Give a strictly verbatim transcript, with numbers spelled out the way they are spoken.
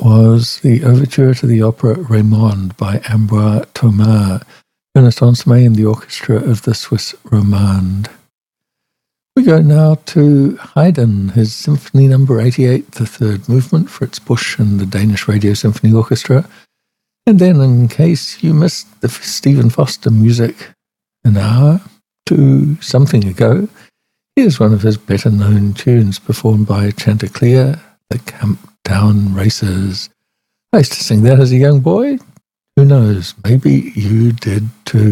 was the overture to the opera Raymond by Ambroise Thomas, Ernest Ensme and the orchestra of the Swiss Romande. We go now to Haydn, his Symphony Number eighty-eight, the third movement, Fritz Busch and the Danish Radio Symphony Orchestra. And then, in case you missed the Stephen Foster music an hour to something ago, here's one of his better-known tunes performed by Chanticleer, the Camptown Racers. I used to sing that as a young boy. Who knows, maybe you did too.